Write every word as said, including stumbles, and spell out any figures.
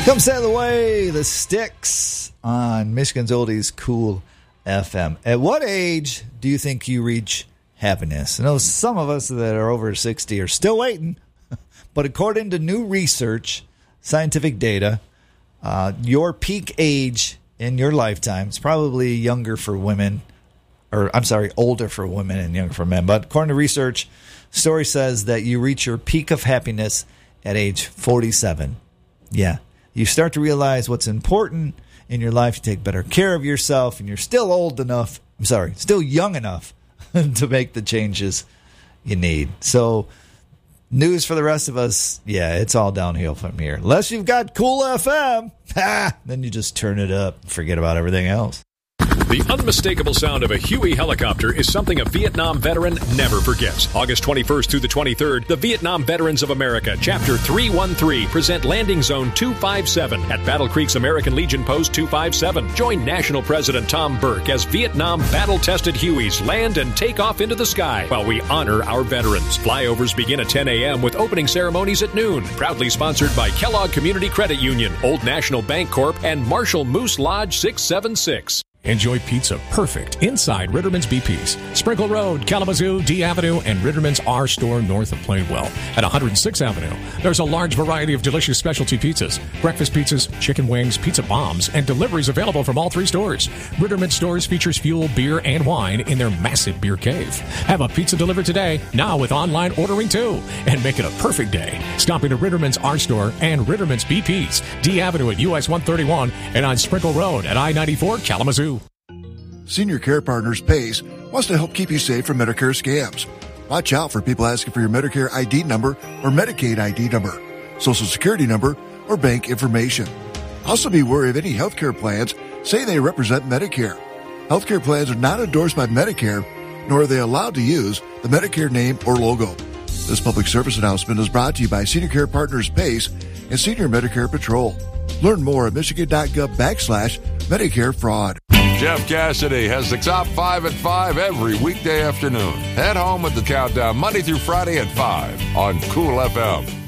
Come sail away, the Styx on Michigan's Oldies Cool F M. At what age do you think you reach happiness? I know some of us that are over sixty are still waiting, but according to new research, scientific data, uh, your peak age in your lifetime is probably younger for women, or I'm sorry, older for women and younger for men. But according to research, the story says that you reach your peak of happiness at age forty-seven. Yeah. You start to realize what's important in your life. You take better care of yourself, and you're still old enough, I'm sorry, still young enough to make the changes you need. So, news for the rest of us, yeah, it's all downhill from here. Unless you've got Cool F M, ha, then you just turn it up and forget about everything else. The unmistakable sound of a Huey helicopter is something a Vietnam veteran never forgets. August twenty-first through the twenty-third, the Vietnam Veterans of America, Chapter three one three, present Landing Zone two five seven at Battle Creek's American Legion Post two five seven. Join National President Tom Burke as Vietnam battle-tested Hueys land and take off into the sky while we honor our veterans. Flyovers begin at ten a.m. with opening ceremonies at noon. Proudly sponsored by Kellogg Community Credit Union, Old National Bank Corp, and Marshall Moose Lodge six seven six. Enjoy pizza perfect inside Ritterman's B P's. Sprinkle Road, Kalamazoo, D Avenue, and Ritterman's R Store north of Plainwell. At one hundred sixth Avenue, there's a large variety of delicious specialty pizzas, breakfast pizzas, chicken wings, pizza bombs, and deliveries available from all three stores. Ritterman's stores features fuel, beer, and wine in their massive beer cave. Have a pizza delivered today, now with online ordering too, and make it a perfect day. Stop into Ritterman's R Store and Ritterman's B P's, D Avenue at U S one thirty-one, and on Sprinkle Road at I ninety-four, Kalamazoo. Senior Care Partners PACE wants to help keep you safe from Medicare scams. Watch out for people asking for your Medicare I D number or Medicaid I D number, Social Security number, or bank information. Also be wary of any healthcare plans saying they represent Medicare. Healthcare plans are not endorsed by Medicare, nor are they allowed to use the Medicare name or logo. This public service announcement is brought to you by Senior Care Partners PACE and Senior Medicare Patrol. Learn more at michigan.gov backslash Medicare fraud. Jeff Cassidy has the top five at five every weekday afternoon. Head home with the countdown Monday through Friday at five on Cool F M.